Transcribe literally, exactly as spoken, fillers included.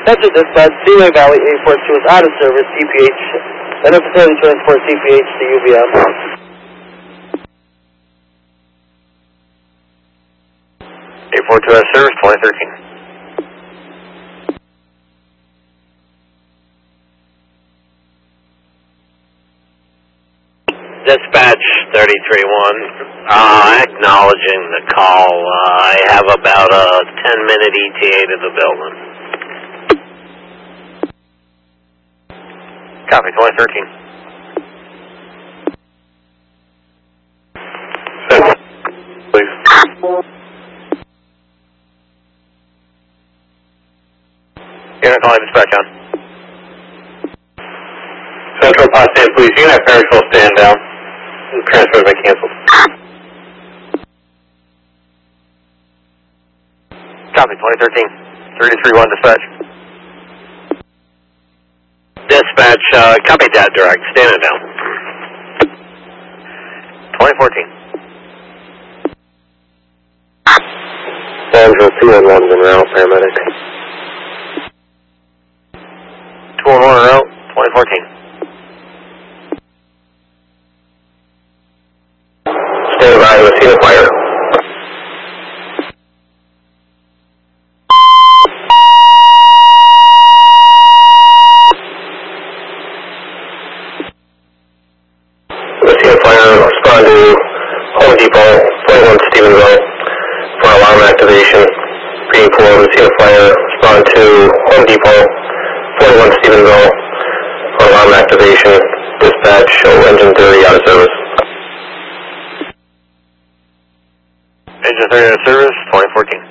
Central Dispatch, Seaway Valley eight four two is out of service, C P H. Unnecessarily transport C P H to U B S. eight four two out of service, twenty thirteen. Dispatch thirty-three one, uh, acknowledging the call. Uh, I have about a ten minute E T A to the building. Copy, twenty thirteen. Please. Unit calling dispatch on. Central Potsdam Police, unit Perishable stand down. Transfer has been canceled. Copy, twenty thirteen. thirty-three one dispatch. Dispatch, uh, copy that direct, standing down. twenty fourteen. Angel two one one en route, paramedic. two one one en route, twenty fourteen. Stand by, let's see the fire. Let's see the fire, respond to Home Depot, forty-one Stephenville, for alarm activation. Green four, let's see the fire, respond to Home Depot, forty-one Stephenville, for alarm activation. Dispatch, show engine thirty out of service. Engine thirty out of service, twenty fourteen.